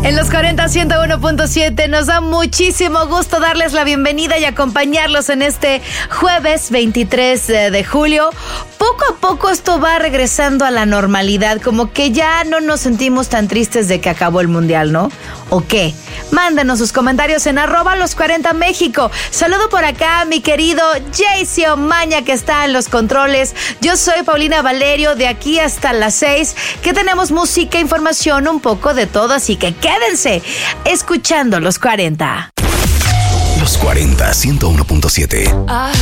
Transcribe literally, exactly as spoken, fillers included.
En los cuarenta, ciento uno punto siete nos da muchísimo gusto darles la bienvenida y acompañarlos en este jueves veintitrés de julio. Poco a poco esto va regresando a la normalidad, como que ya no nos sentimos tan tristes de que acabó el mundial, ¿no? ¿O qué? Mándenos sus comentarios en arroba los cuarenta México. Saludo por acá a mi querido Jayce Omaña, que está en los controles. Yo soy Paulina Valerio, de aquí hasta las seis, que tenemos música, información, un poco de todo, así que quédense escuchando los cuarenta. Los cuarenta, ciento uno punto siete.